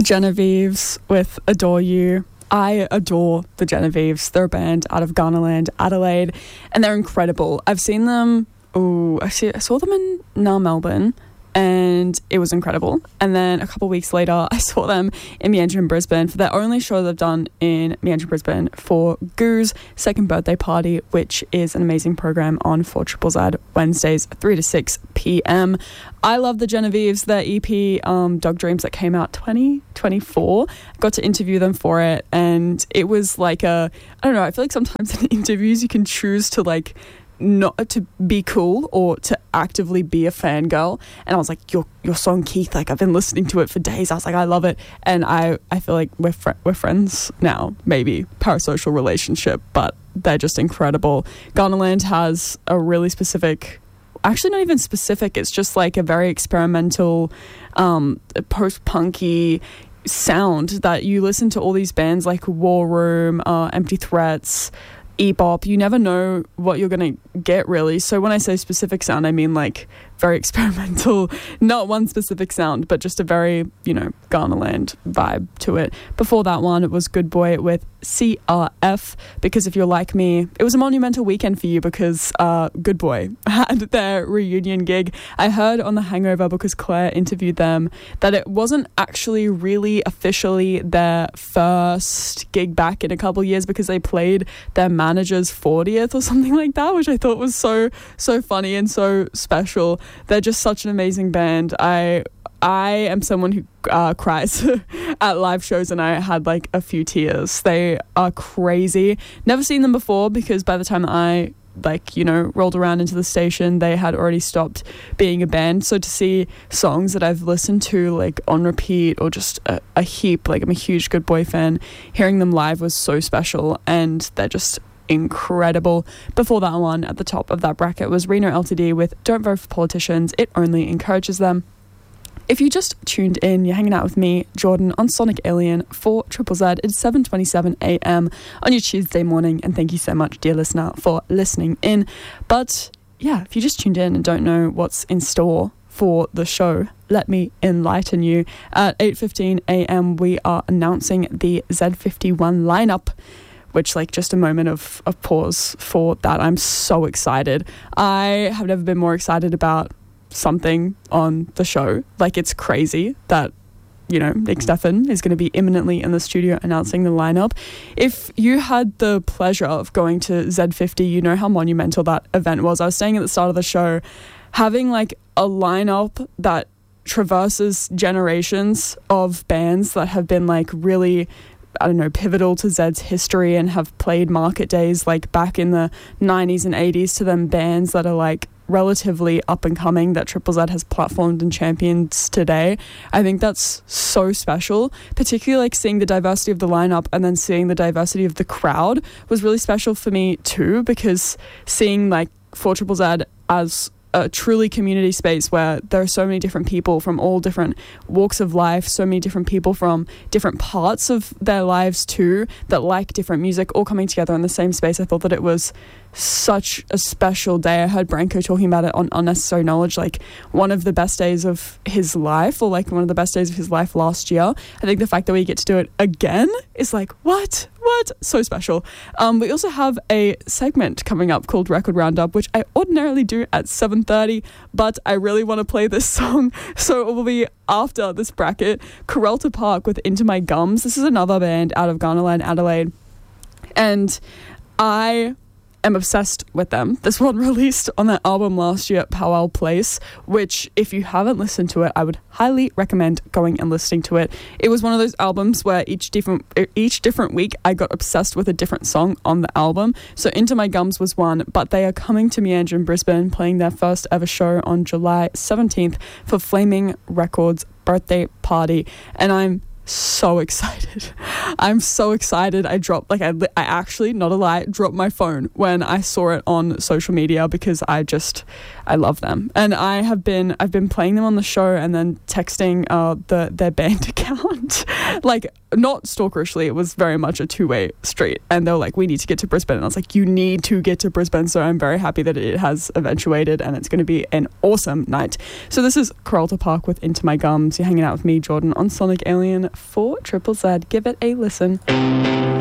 The Genevieves with Adore You. I adore the Genevieves. They're a band out of Ghanaland, Adelaide, and they're incredible. I've seen them, I saw them in Melbourne, and it was incredible. And then a couple of weeks later, I saw them in Meandrin, Brisbane for their only show they've done in Meandrin, Brisbane for Goo's second birthday party, which is an amazing program on 4ZZZ Wednesdays, 3 to 6 p.m. I love the Genevieves. Their EP, Dog Dreams, that came out 2024. Got to interview them for it, and it was like I don't know, I feel like sometimes in interviews you can choose to like not to be cool or to actively be a fangirl, and I was like, your song Keith, like I've been listening to it for days. I was like, I love it, and I feel like we're friends now, maybe parasocial relationship, but they're just incredible. Ghanaland has a really specific, actually not even specific, it's just like a very experimental post-punky sound that you listen to all these bands like War Room, Empty Threats, Ebop, you never know what you're going to get, really. So when I say specific sound, I mean like very experimental, not one specific sound, but just a very, Ghanaland vibe to it. Before that one, it was Good Boy with CRF, because if you're like me, it was a monumental weekend for you because Good Boy had their reunion gig. I heard on The Hangover, because Claire interviewed them, that it wasn't actually really officially their first gig back in a couple years, because they played their manager's 40th or something like that, which I thought was so funny and so special. They're just such an amazing band. I am someone who cries at live shows, and I had like a few tears. They are crazy. Never seen them before, because by the time I rolled around into the station, they had already stopped being a band. So to see songs that I've listened to like on repeat or just a heap, like I'm a huge Good Boy fan, hearing them live was so special, and they're just incredible. Before that one, at the top of that bracket, was Reno LTD with Don't Vote for Politicians, It Only Encourages Them. If you just tuned in, you're hanging out with me, Jordan, on Sonic Alien for Triple Z. It's 7:27 a.m. on your Tuesday morning, and thank you so much, dear listener, for listening in. But yeah, if you just tuned in and don't know what's in store for the show, let me enlighten you. At 8:15 a.m, we are announcing the Z51 lineup, which, like, just a moment of pause for that. I'm so excited. I have never been more excited about something on the show. Like, it's crazy that, Nick Steffen is going to be imminently in the studio announcing the lineup. If you had the pleasure of going to Z50, you know how monumental that event was. I was saying at the start of the show, having, like, a lineup that traverses generations of bands that have been, like, really, pivotal to Zed's history and have played market days like back in the 90s and 80s, to them bands that are like relatively up and coming that Triple Z has platformed and champions today. I think that's so special, particularly like seeing the diversity of the lineup and then seeing the diversity of the crowd was really special for me too, because seeing like 4ZZZ as a truly community space where there are so many different people from all different walks of life, so many different people from different parts of their lives too, that like different music, all coming together in the same space. I thought that it was such a special day. I heard Branko talking about it on Unnecessary Knowledge, like one of the best days of his life, or like one of the best days of his life last year. I think the fact that we get to do it again is like, what? So special. We also have a segment coming up called Record Roundup, which I ordinarily do at 7:30, but I really want to play this song, so it will be after this bracket. Corelta Park with Into My Gums. This is another band out of Ghanaland, Adelaide, and I am obsessed with them. This one released on their album last year, Powell Place, which if you haven't listened to it, I would highly recommend going and listening to it. It was one of those albums where each different week I got obsessed with a different song on the album. So Into My Gums was one, but they are coming to Meandrin, Brisbane, playing their first ever show on July 17th for Flaming Records birthday party, and I'm so excited. I'm so excited. I actually, not a lie, dropped my phone when I saw it on social media, because I love them, and I've been playing them on the show and then texting their band account, like not stalkerishly. It was very much a two-way street, and they were like, we need to get to Brisbane, and I was like, you need to get to Brisbane. So I'm very happy that it has eventuated, and it's going to be an awesome night. So this is Corelta Park with Into My Gums. You're hanging out with me, Jordan, on Sonic Alien for Triple Z. Give it a listen.